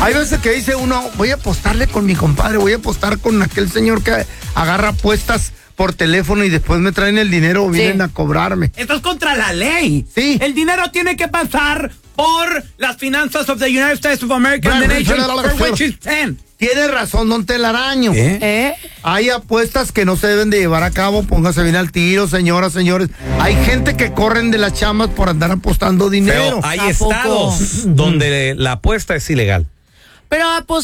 Hay veces que dice uno, voy a apostarle con mi compadre, voy a apostar con aquel señor que agarra apuestas por teléfono y después me traen el dinero o vienen a cobrarme. Esto es contra la ley. Sí. El dinero tiene que pasar por las finanzas of the United States of America and the nation for which it stands. Tiene razón, don Telaraño. Hay apuestas que no se deben de llevar a cabo, póngase bien al tiro, señoras, señores. Hay gente que corren de las chamas por andar apostando dinero. Pero hay estados donde la apuesta es ilegal. Pero